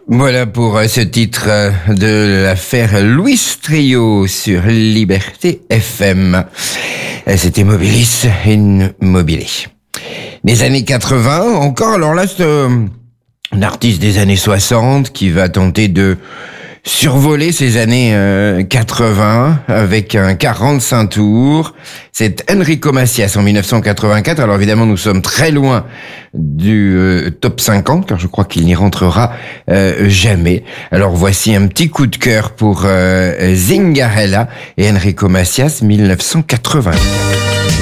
Voilà pour ce titre de l'affaire Luis Trio sur Liberté FM. C'était Mobilis Immobilier. Les années 80, encore, alors là, c'est un artiste des années 60 qui va tenter de survoler ces années 80 avec un 45 tours. C'est Enrico Macias en 1984. Alors évidemment, nous sommes très loin du top 50, car je crois qu'il n'y rentrera jamais. Alors voici un petit coup de cœur pour Zingarella et Enrico Macias 1984.